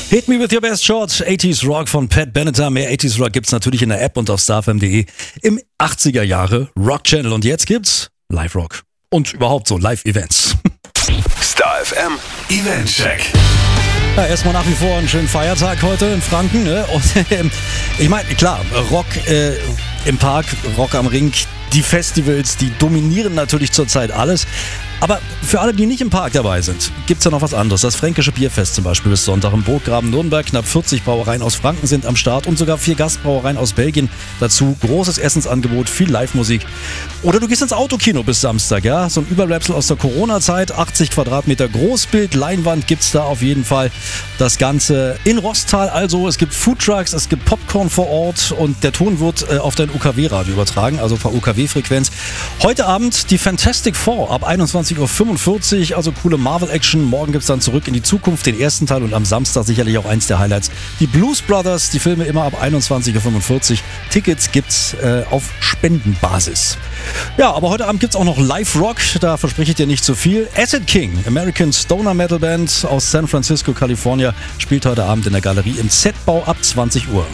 Hit Me With Your Best Shot, 80s Rock von Pat Benatar. Mehr 80s Rock gibt's natürlich in der App und auf starfm.de im 80er Jahre Rock Channel. Und jetzt gibt's Live Rock und überhaupt so Live-Events. Star FM Event Check. Ja, erstmal nach wie vor einen schönen Feiertag heute in Franken. Ne? Und ich meine, klar, Rock im Park, Rock am Ring, die Festivals, die dominieren natürlich zurzeit alles. Aber für alle, die nicht im Park dabei sind, gibt's ja noch was anderes. Das Fränkische Bierfest zum Beispiel bis Sonntag im Burggraben Nürnberg. Knapp 40 Brauereien aus Franken sind am Start und sogar 4 Gastbrauereien aus Belgien. Dazu großes Essensangebot, viel Live-Musik. Oder du gehst ins Autokino bis Samstag, ja? So ein Überbleibsel aus der Corona-Zeit. 80 Quadratmeter Großbild, Leinwand gibt's da auf jeden Fall. Das Ganze in Rostal also. Es gibt Foodtrucks, es gibt Popcorn vor Ort und der Ton wird auf dein UKW-Radio übertragen, also per UKW-Frequenz. Heute Abend die Fantastic Four ab 21:45 Uhr, also coole Marvel-Action. Morgen gibt's dann Zurück in die Zukunft, den ersten Teil, und am Samstag sicherlich auch eins der Highlights. Die Blues Brothers, die Filme immer ab 21:45 Uhr. Tickets gibt's auf Spendenbasis. Ja, aber heute Abend gibt's auch noch Live-Rock, da verspreche ich dir nicht zu viel. Acid King, American Stoner Metal Band aus San Francisco, California, spielt heute Abend in der Galerie im Z-Bau ab 20 Uhr.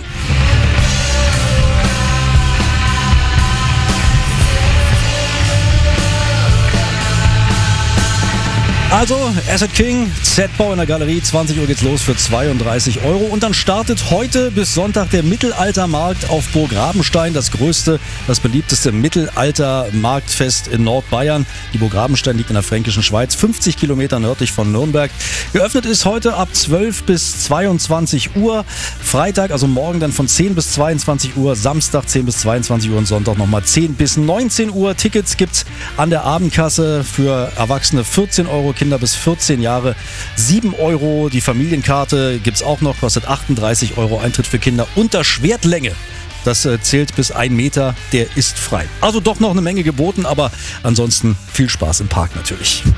Also, Acid King, Z-Bau in der Galerie, 20 Uhr geht's los für 32 €. Und dann startet heute bis Sonntag der Mittelaltermarkt auf Burg Rabenstein, das größte, das beliebteste Mittelaltermarktfest in Nordbayern. Die Burg Rabenstein liegt in der fränkischen Schweiz, 50 Kilometer nördlich von Nürnberg. Geöffnet ist heute ab 12 bis 22 Uhr. Freitag, also morgen dann von 10 bis 22 Uhr, Samstag 10 bis 22 Uhr und Sonntag nochmal 10 bis 19 Uhr. Tickets gibt's an der Abendkasse für Erwachsene 14 €, Kinder bis 14 Jahre 7 €. Die Familienkarte gibt's auch noch, kostet 38 €. Eintritt für Kinder unter Schwertlänge. Das zählt bis 1 Meter, der ist frei. Also doch noch eine Menge geboten, aber ansonsten viel Spaß im Park natürlich.